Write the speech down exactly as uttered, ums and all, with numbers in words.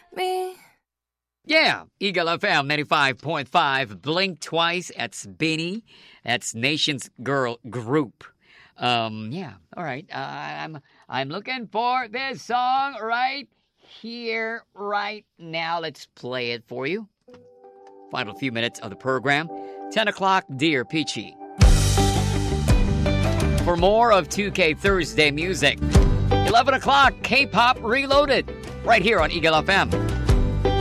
me. Yeah, Eagle F M ninety-five point five. Blink twice. That's Beanie. That's Nation's Girl Group. Um, yeah, all right. Uh, I'm I'm looking for this song right here, right now. Let's play it for you. Final few minutes of the program. ten o'clock, Dear Peachy. For more of two K Thursday music, eleven o'clock, K-Pop Reloaded, right here on Eagle F M.